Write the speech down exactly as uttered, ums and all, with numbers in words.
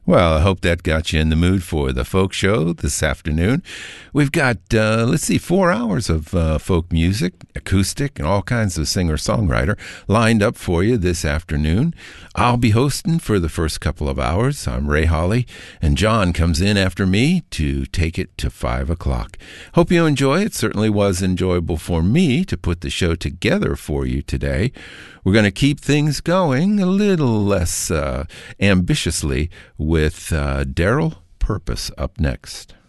Well, I hope that got you in the mood for the folk show this afternoon. We've got, uh, let's see, four hours of uh, folk music, acoustic, and all kinds of singer-songwriter lined up for you this afternoon. I'll be hosting for the first couple of hours. I'm Ray Hawley, and John comes in after me to take it to five o'clock. Hope you enjoy. It certainly was enjoyable for me to put the show together for you today. We're going to keep things going a little less uh, ambitiously with uh, Daryl Purpose up next.